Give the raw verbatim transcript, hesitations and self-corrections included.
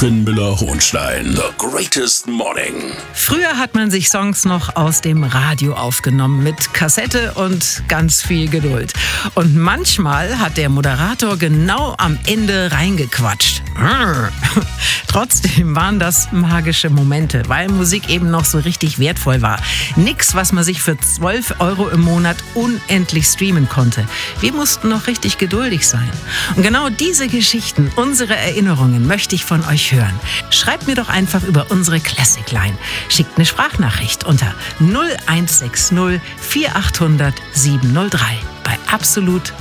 Finn Müller-Hohenstein. The Greatest Morning. Früher hat man sich Songs noch aus dem Radio aufgenommen mit Kassette und ganz viel Geduld. Und manchmal hat der Moderator genau am Ende reingequatscht. Trotzdem waren das magische Momente, weil Musik eben noch so richtig wertvoll war. Nix, was man sich für zwölf Euro im Monat unendlich streamen konnte. Wir mussten noch richtig geduldig sein. Und genau diese Geschichten, unsere Erinnerungen möchte ich von euch hören. Schreibt mir doch einfach über unsere Classic Line. Schickt eine Sprachnachricht unter null eins sechs null vier acht null null sieben null drei bei Absolut